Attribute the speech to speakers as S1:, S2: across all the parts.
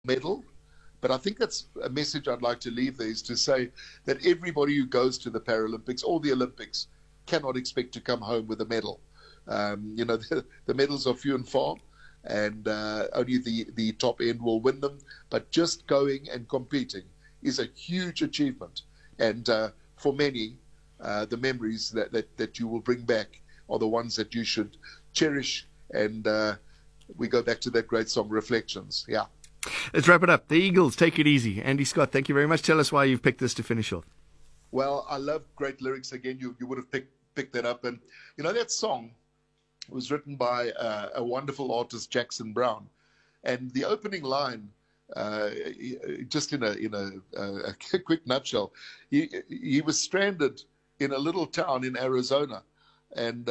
S1: medal. But I think that's a message I'd like to leave there, is to say that everybody who goes to the Paralympics or the Olympics cannot expect to come home with a medal. The medals are few and far, and only the top end will win them. But just going and competing is a huge achievement. And for many, the memories that you will bring back are the ones that you should cherish. And we go back to that great song, Reflections. Yeah.
S2: Let's wrap it up. The Eagles, Take It Easy. Andy Scott, thank you very much. Tell us why you've picked this to finish off.
S1: Well, I love great lyrics. Again, you would have picked that up. And, that song was written by a wonderful artist, Jackson Brown. And the opening line, just in a quick nutshell, he was stranded in a little town in Arizona. And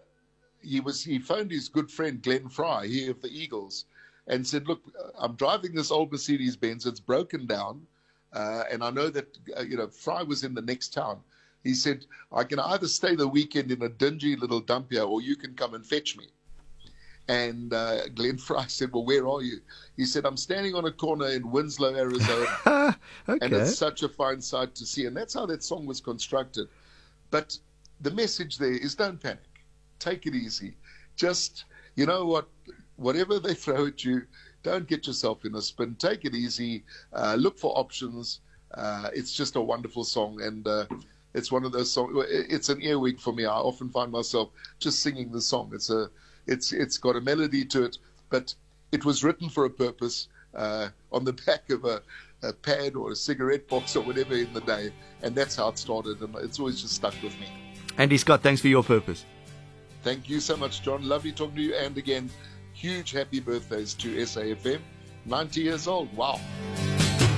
S1: he phoned his good friend, Glenn Fry, here of the Eagles, and said, look, I'm driving this old Mercedes-Benz. It's broken down. And I know that, Fry was in the next town. He said, I can either stay the weekend in a dingy little dump here, or you can come and fetch me. And Glenn Fry said, well, where are you? He said, I'm standing on a corner in Winslow, Arizona.
S2: Okay.
S1: And it's such a fine sight to see. And that's how that song was constructed. But the message there is, don't panic. Take it easy. Just, you know what? Whatever they throw at you, don't get yourself in a spin. Take it easy. Look for options. It's just a wonderful song, and it's one of those songs. It's an earwig for me. I often find myself just singing the song. It's got a melody to it, but it was written for a purpose. On the back of a pad or a cigarette box or whatever in the day, and that's how it started, and it's always just stuck with me.
S2: Andy Scott, thanks for your purpose.
S1: Thank you so much, John. Lovely talking to you, and again, huge happy birthdays to SAFM. 90 years old. Wow.